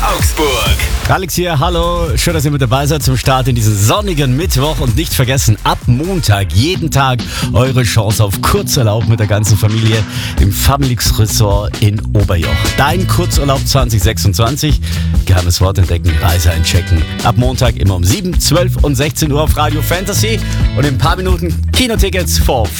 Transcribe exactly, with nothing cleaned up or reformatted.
Augsburg. Alex hier, hallo. Schön, dass ihr mit dabei seid zum Start in diesen sonnigen Mittwoch. Und nicht vergessen, ab Montag, jeden Tag, eure Chance auf Kurzurlaub mit der ganzen Familie im Familix Resort in Oberjoch. Dein Kurzurlaub zwanzig sechsundzwanzig. Geheimes Wort entdecken, Reise einchecken. Ab Montag immer um sieben, zwölf und sechzehn Uhr auf Radio Fantasy. Und in ein paar Minuten Kinotickets for